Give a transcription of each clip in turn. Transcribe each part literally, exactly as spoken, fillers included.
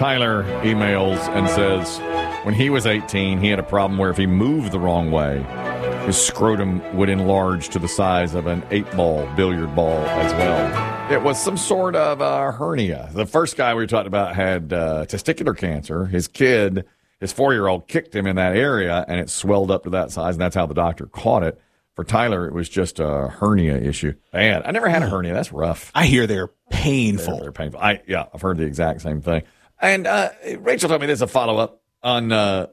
Tyler emails and says when he was eighteen, he had a problem where if he moved the wrong way, his scrotum would enlarge to the size of an eight-ball billiard ball as well. It was some sort of uh, hernia. The first guy we were talking about had uh, testicular cancer. His kid, his four-year-old, kicked him in that area, and it swelled up to that size, and that's how the doctor caught it. For Tyler, it was just a hernia issue. Man, I never had a hernia. That's rough. I hear they're painful. They're, they're painful. I Yeah, I've heard the exact same thing. And uh, Rachel told me there's a follow-up on uh,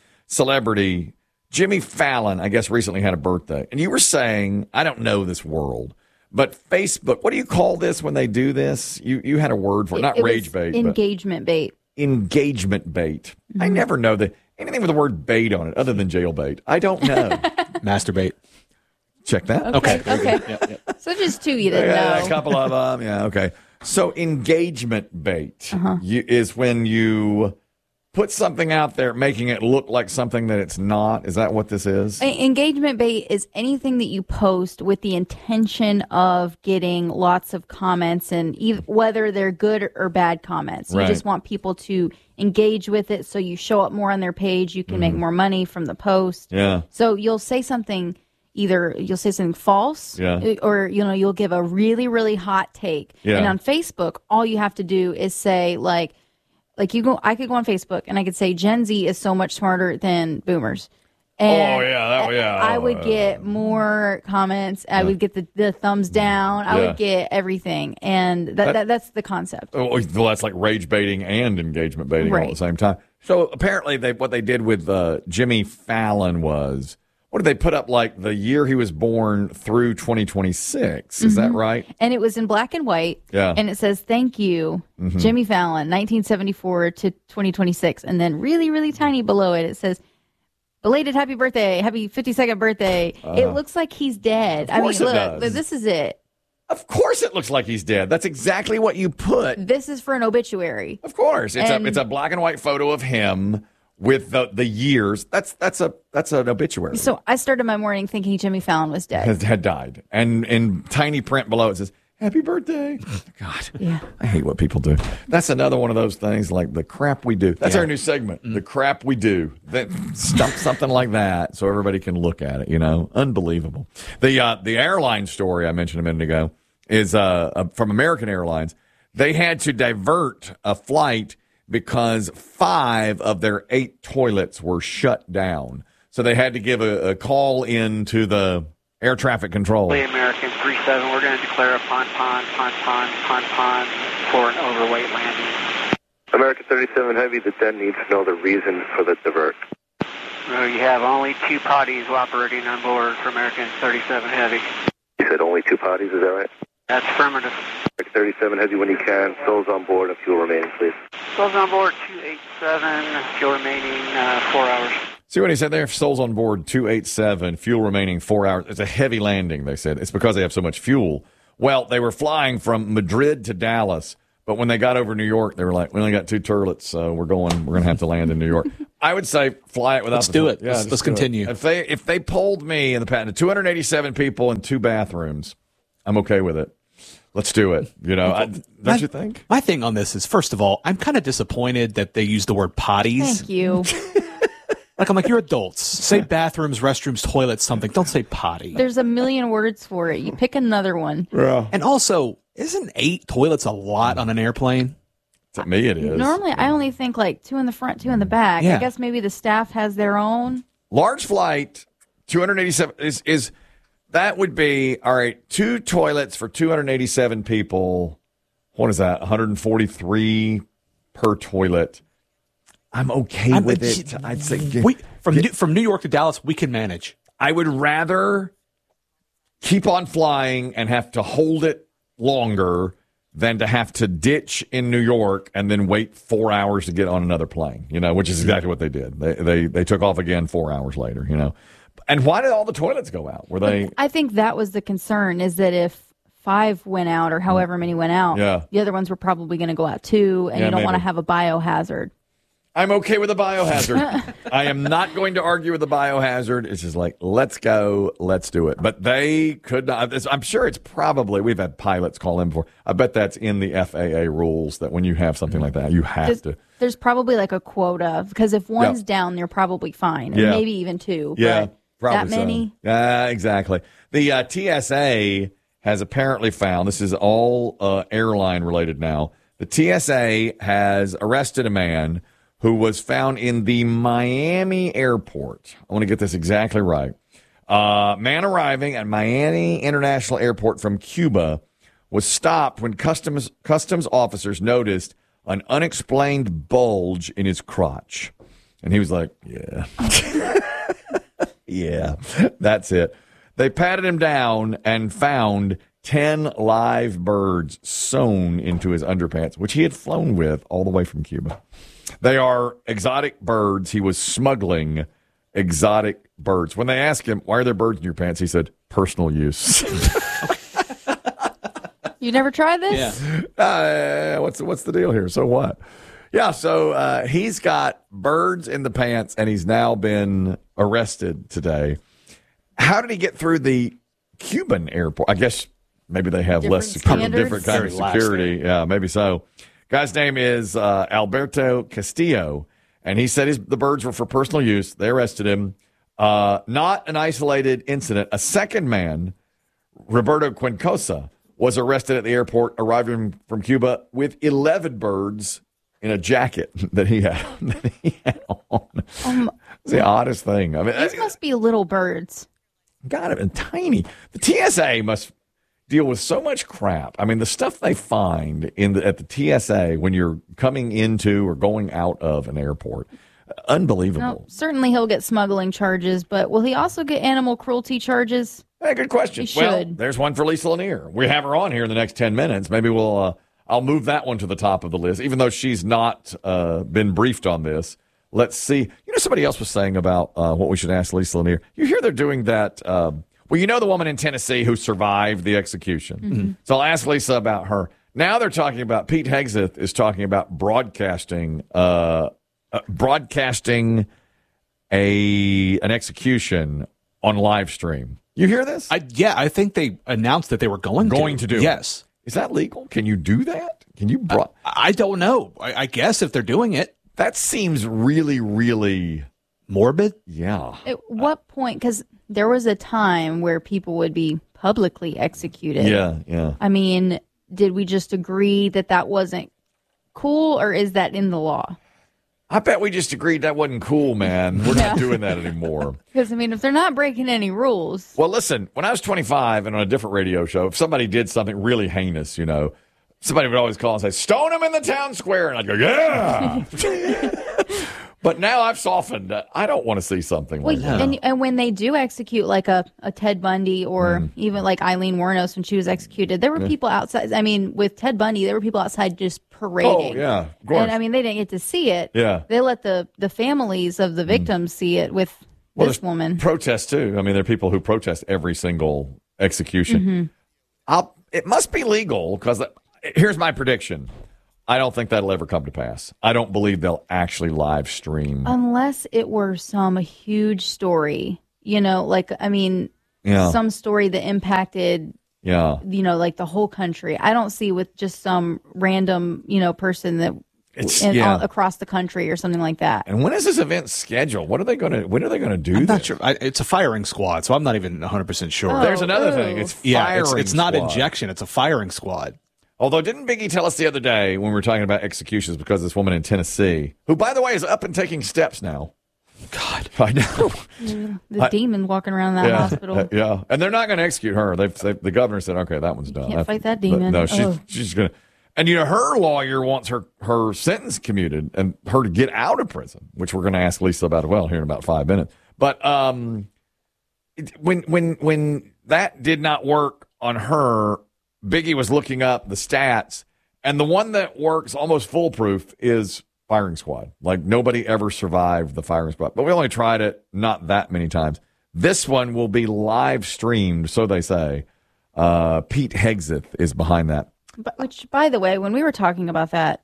celebrity. Jimmy Fallon, I guess, recently had a birthday. And you were saying, I don't know this world, but Facebook, what do you call this when they do this? You you had a word for it, not it rage was bait. Engagement bait. Engagement bait. Mm-hmm. I never know the, anything with the word bait on it other than jail bait. I don't know. Masturbate. Check that. Okay. Okay. Okay. Yeah, yeah. So just two you didn't Yeah, know. a couple of them. Yeah, okay. So engagement bait Uh-huh. you, is when you put something out there making it look like something that it's not. Is that what this is? E- Engagement bait is anything that you post with the intention of getting lots of comments, and ev- whether they're good or bad comments. You Right. just want people to engage with it, so you show up more on their page. You can make more money from the post. Yeah. So you'll say something, either you'll say something false, Yeah. or you know you'll give a really really hot take. Yeah. And on Facebook, all you have to do is say like. Like you go, I could go on Facebook and I could say Gen Z is so much smarter than Boomers. And Oh, yeah, that- yeah. I would Oh, get more comments. I would get the, the thumbs down. I Yeah. would get everything, and that, that that's the concept. Oh, well, that's like rage baiting and engagement baiting all at Right. the same time. So apparently, they what they did with uh, Jimmy Fallon was, what did they put up, like the year he was born through twenty twenty-six? Is that right? And it was in black and white. Yeah. And it says, "Thank you, Mm-hmm. Jimmy Fallon, nineteen seventy-four to twenty twenty-six." And then really really tiny below it, it says, "Belated happy birthday, happy fifty-second birthday." It looks like he's dead. I mean, course it look, does. this is it. Of course, it looks like he's dead. That's exactly what you put. This is for an obituary. Of course, it's And- a it's a black and white photo of him with the the years. That's that's a that's an obituary. So I started my morning thinking Jimmy Fallon was dead. Had, had died, and in tiny print below it says "Happy birthday." God, Yeah. I hate what people do. That's another one of those things, like the crap we do. That's Yeah. our new segment, the crap we do. That stump something like that, so everybody can look at it. You know, unbelievable. The uh, the airline story I mentioned a minute ago is uh, uh, from American Airlines. They had to divert a flight because five of their eight toilets were shut down. So they had to give a, a call in to the air traffic control. The American three seven, we're going to declare a pond, pond, pond, pond, pond, pond for an overweight landing. American thirty-seven Heavy, the den needs to know the reason for the divert. So you have only two potties operating on board for American thirty-seven Heavy. You said only two potties, is that right? That's affirmative. American thirty-seven Heavy, when you can, souls on board and fuel remaining, please. Souls on board two eighty-seven, fuel remaining uh, four hours. See what he said there? Souls on board two eighty-seven, fuel remaining four hours. It's a heavy landing, they said. It's because they have so much fuel. Well, they were flying from Madrid to Dallas, but when they got over New York, they were like, we only got two toilets, so we're going, we're going to have to land in New York. I would say fly it without Let's the do toilet. it. Let's- just let's do it. continue. If they, if they pulled me in the patent, two hundred eighty-seven people and two bathrooms, I'm okay with it. Let's do it. You know, I, don't My- you think? My thing on this is, first of all, I'm kind of disappointed that they use the word potties. Thank you. Like, I'm like, you're adults. Say bathrooms, restrooms, toilets, something. Don't say potty. There's a million words for it. You pick another one. Yeah. And also, isn't eight toilets a lot on an airplane? To me, it is. Normally, I only think like two in the front, two in the back. Yeah. I guess maybe the staff has their own. Large flight, two hundred eighty-seven is is that would be all right. Two toilets for two hundred eighty-seven people. What is that? one hundred forty-three per toilet. I'm okay I'm- with it. I'd say We, from, New, from New York to Dallas, we can manage. I would rather keep on flying and have to hold it longer than to have to ditch in New York and then wait four hours to get on another plane, you know, which is exactly what they did. They they they took off again four hours later, you know. And why did all the toilets go out? Were they I think that was the concern, is that if five went out or however many went out, Yeah. the other ones were probably going to go out too, and Yeah, you don't want to maybe. have a biohazard. I'm okay with the biohazard. I am not going to argue with the biohazard. It's just like, let's go, let's do it. But they could not. I'm sure it's probably, we've had pilots call in before. I bet that's in the F A A rules that when you have something like that, you have There's, to. there's probably like a quota because if one's Yeah. down, they're probably fine. Yeah. And maybe even two. Yeah, but probably that many? So. Uh, exactly. The uh, T S A has apparently found, this is all uh, airline related now, the T S A has arrested a man who was found in the Miami airport. I want to get this exactly right. Uh, man arriving at Miami International Airport from Cuba was stopped when customs customs officers noticed an unexplained bulge in his crotch. And he was like, yeah. yeah, that's it. They patted him down and found ten live birds sewn into his underpants, which he had flown with all the way from Cuba. They are exotic birds. He was smuggling exotic birds. When they asked him, why are there birds in your pants? He said, personal use. You never tried this? Yeah. uh, what's, what's the deal here? So what? Yeah, so uh, he's got birds in the pants, and he's now been arrested today. How did he get through the Cuban airport? I guess maybe they have Different less security, standards? different kind of Very last security. Yeah, maybe so. Guy's name is uh, Alberto Castillo, and he said his, the birds were for personal use. They arrested him. Uh, not an isolated incident. A second man, Roberto Quincosa, was arrested at the airport, arriving from Cuba with eleven birds in a jacket that he had, that he had on. Um, It's the oddest thing. I mean, These must be little birds. God, and tiny. The T S A must deal with so much crap. I mean, the stuff they find in the, at the T S A when you're coming into or going out of an airport, unbelievable. No, certainly he'll get smuggling charges, but will he also get animal cruelty charges? Hey, good question. He Well, should. there's one for Lisa Lanier. We have her on here in the next ten minutes. Maybe we'll. Uh, I'll move that one to the top of the list, even though she's not uh, been briefed on this. Let's see. You know, somebody else was saying about uh, what we should ask Lisa Lanier. You hear they're doing that. Uh, well, you know the woman in Tennessee who survived the execution. Mm-hmm. So I'll ask Lisa about her. Now they're talking about, Pete Hegseth is talking about broadcasting, uh, uh, broadcasting a an execution on live stream. You hear this? I, yeah, I think they announced that they were going to. Going to do it. Yes. Is that legal? Can you do that? Can you? Bro- I, I don't know. I, I guess if they're doing it. that seems really, really, Morbid? yeah. At what point? Because there was a time where people would be publicly executed. Yeah, yeah. I mean, did we just agree that that wasn't cool, or is that in the law? I bet we just agreed that wasn't cool, man. We're Yeah. not doing that anymore. Because, I mean, if they're not breaking any rules. Well, listen, when I was twenty-five and on a different radio show, if somebody did something really heinous, you know, somebody would always call and say, stone him in the town square. And I'd go, yeah. But now I've softened. I don't want to see something Well, like that. and, and when they do execute like a, a Ted Bundy or Mm. even like Eileen Wuornos when she was executed, there were people outside. I mean, with Ted Bundy, there were people outside just parading. Oh, yeah, of course. And I mean, they didn't get to see it. Yeah. They let the, the families of the victims see it with Well, this there's woman. Protests, too. I mean, there are people who protest every single execution. Mm-hmm. I'll, it must be legal because here's my prediction. I don't think that'll ever come to pass. I don't believe they'll actually live stream. Unless it were some huge story, you know, like, I mean, Yeah. some story that impacted, yeah. you know, like the whole country. I don't see with just some random, you know, person that It's, in, yeah. all, across the country or something like that. And when is this event scheduled? What are they going to? When are they going to do I'm this? not sure. I, it's a firing squad, so I'm not even one hundred percent sure. Oh. There's another ooh. thing. It's yeah, firing it's, it's not squad. injection. It's a firing squad. Although, didn't Biggie tell us the other day when we were talking about executions because of this woman in Tennessee, who, by the way, is up and taking steps now? God. I know. The I- demon walking around that yeah, hospital. uh, yeah, and they're not going to execute her. They've, they, the governor said, "Okay, that one's done." Can't fight that but demon. No, she's Oh. she's going to. And you know, her lawyer wants her her sentence commuted and her to get out of prison, which we're going to ask Lisa about as well here in about five minutes. But um, it, when when when that did not work on her, Biggie was looking up the stats, and the one that works almost foolproof is firing squad. Like nobody ever survived the firing squad, but we only tried it not that many times. This one will be live streamed, so they say. Uh, Pete Hegseth is behind that. But, which, by the way, when we were talking about that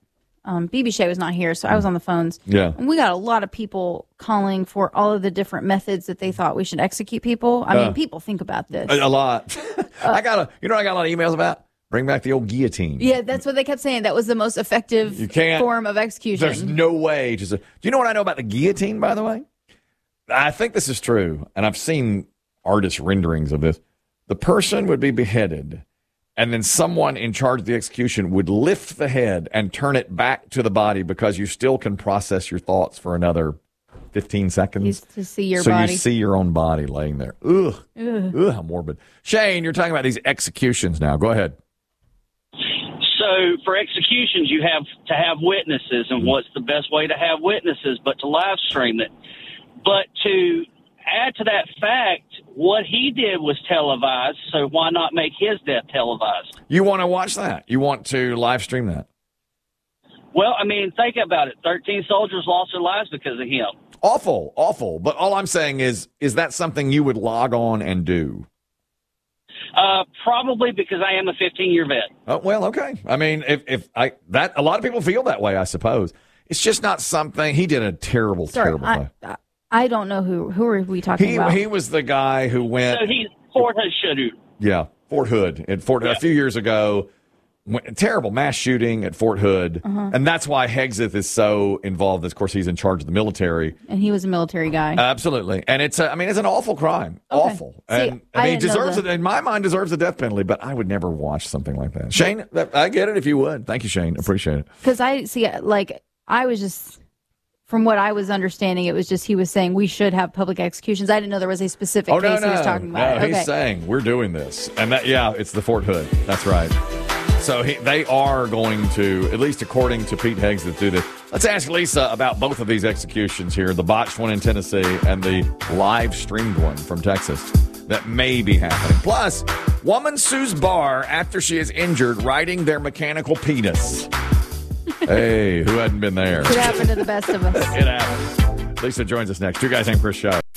um, B B Shea was not here, so I was on the phones. Yeah. And we got a lot of people calling for all of the different methods that they thought we should execute people. I Uh, mean, people think about this. A, a lot. I got a, you know, what I got a lot of emails about. Bring back the old guillotine. Yeah, that's what they kept saying. That was the most effective You can't- form of execution. There's no way to. Do you know what I know about the guillotine? By the way, I think this is true, and I've seen artist renderings of this. The person would be beheaded, and then someone in charge of the execution would lift the head and turn it back to the body because you still can process your thoughts for another fifteen seconds. Used to see your so body. you see your own body laying there. Ugh. Ugh. Ugh, how morbid. Shane, you're talking about these executions now. Go ahead. So for executions, you have to have witnesses, and what's the best way to have witnesses but to live stream it? But to add to that fact, what he did was televised, so why not make his death televised? You want to watch that? You want to live stream that? Well, I mean, think about it. thirteen soldiers lost their lives because of him. Awful, awful. But all I'm saying is, is that something you would log on and do? Uh, probably because I am a fifteen-year vet. Oh, well, okay. I mean, if, if I that a lot of people feel that way, I suppose. It's just not something. He did a terrible, Sorry, terrible I, thing. I, I don't know who. Who are we talking He about? he was the guy who went. So he's Fort Hood Shooter. Yeah, Fort Hood at Fort Yeah. a few years ago. Went, terrible mass shooting at Fort Hood, Uh-huh. and that's why Hegseth is so involved. Of course, he's in charge of the military. and he was a military guy. Absolutely, and it's a, I mean it's an awful crime, Okay. awful, See, and I I mean he didn't know deserves the- it. In my mind, deserves the death penalty. But I would never watch something like that. Shane, that, I get it if you would. Thank you, Shane. Appreciate it. Because I see, like, I was just, from what I was understanding, it was just he was saying we should have public executions. I didn't know there was a specific Oh no, case no, he was talking about. no. Okay. He's saying we're doing this, and that yeah, it's the Fort Hood. That's right. So he, they are going to, at least according to Pete Hegseth, do this. Let's ask Lisa about both of these executions here, the botched one in Tennessee and the live streamed one from Texas that may be happening. Plus, woman sues bar after she is injured riding their mechanical penis. Hey, who hadn't been there? Could happen to the best of us. It happened. Lisa joins us next. Two Guys Named Chris Show.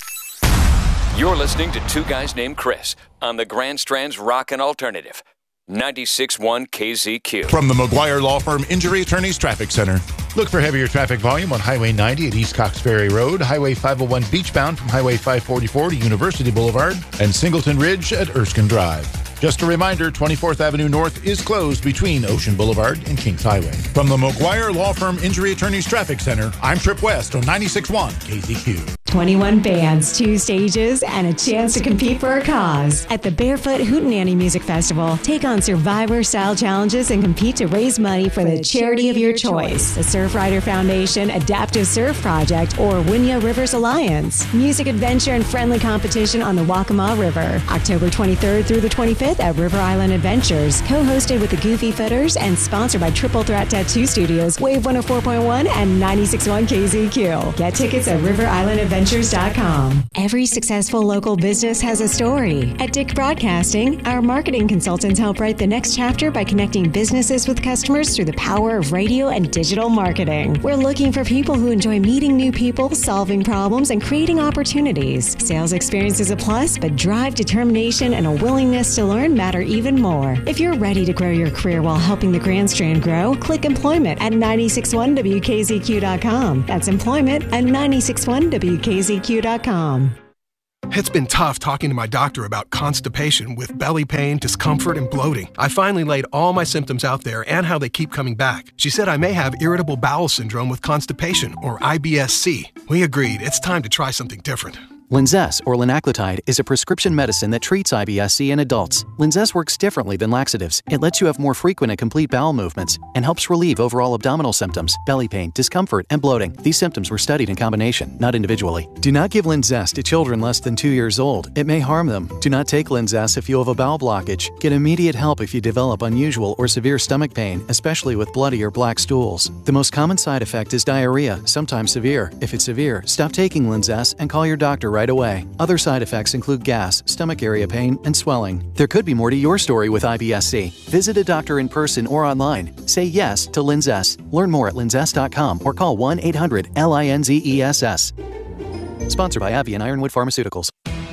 You're listening to Two Guys Named Chris on the Grand Strand's Rockin' Alternative. ninety-six point one K Z Q. From the McGuire Law Firm Injury Attorneys Traffic Center. Look for heavier traffic volume on Highway ninety at East Cox Ferry Road, Highway five oh one beachbound from Highway five forty-four to University Boulevard, and Singleton Ridge at Erskine Drive. Just a reminder, twenty-fourth Avenue North is closed between Ocean Boulevard and Kings Highway. From the McGuire Law Firm Injury Attorneys Traffic Center, I'm Trip West on ninety-six point one K Z Q. twenty-one bands, two stages, and a chance to compete for a cause. At the Barefoot Hootenanny Music Festival, take on Survivor-style challenges and compete to raise money for the charity of your choice. The Surfrider Foundation, Adaptive Surf Project, or Winya Rivers Alliance. Music adventure and friendly competition on the Waccamaw River. October twenty-third through the twenty-fifth at River Island Adventures. Co-hosted with the Goofy Footers and sponsored by Triple Threat Tattoo Studios, Wave one oh four point one and ninety-six point one K Z Q. Get tickets at river island adventures dot com. Every successful local business has a story. At Dick Broadcasting, our marketing consultants help write the next chapter by connecting businesses with customers through the power of radio and digital marketing. We're looking for people who enjoy meeting new people, solving problems, and creating opportunities. Sales experience is a plus, but drive, determination, and a willingness to learn matter even more. If you're ready to grow your career while helping the Grand Strand grow, click employment at ninety-six point one W K Z Q dot com. That's employment at ninety-six point one W K Z Q dot com. It's been tough talking to my doctor about constipation with belly pain, discomfort, and bloating. I finally laid all my symptoms out there and how they keep coming back. She said I may have irritable bowel syndrome with constipation, or I B S C. We agreed it's time to try something different. Linzess, or linaclotide, is a prescription medicine that treats I B S C in adults. Linzess works differently than laxatives. It lets you have more frequent and complete bowel movements and helps relieve overall abdominal symptoms, belly pain, discomfort, and bloating. These symptoms were studied in combination, not individually. Do not give Linzess to children less than two years old. It may harm them. Do not take Linzess if you have a bowel blockage. Get immediate help if you develop unusual or severe stomach pain, especially with bloody or black stools. The most common side effect is diarrhea, sometimes severe. If it's severe, stop taking Linzess and call your doctor right away. Other side effects include gas, stomach area pain, and swelling. There could be more to your story with I B S C. Visit a doctor in person or online. Say yes to Linzess. Learn more at linzess dot com or call one eight hundred L I N Z E S S. Sponsored by AbbVie and Ironwood Pharmaceuticals.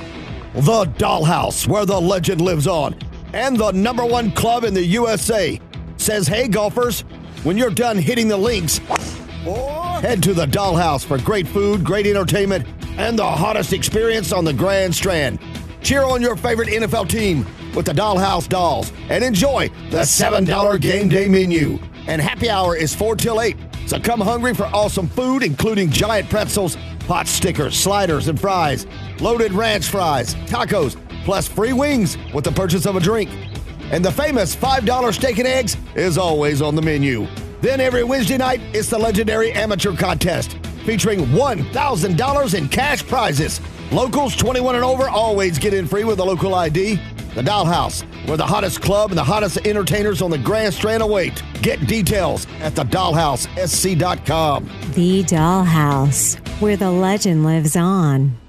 The Dollhouse, where the legend lives on, and the number one club in the U S A, says, hey, golfers, When you're done hitting the links, head to the Dollhouse for great food, great entertainment, and the hottest experience on the Grand Strand. Cheer on your favorite N F L team with the Dollhouse Dolls and enjoy the seven dollars game day menu. And happy hour is four till eight, so come hungry for awesome food, including giant pretzels, pot stickers, sliders, and fries, loaded ranch fries, tacos, plus free wings with the purchase of a drink. And the famous five dollars steak and eggs is always on the menu. Then every Wednesday night, it's the legendary amateur contest featuring one thousand dollars in cash prizes. Locals twenty-one and over always get in free with a local I D. The Dollhouse, where the hottest club and the hottest entertainers on the Grand Strand await. Get details at the dollhouse s c dot com. The Dollhouse, where the legend lives on.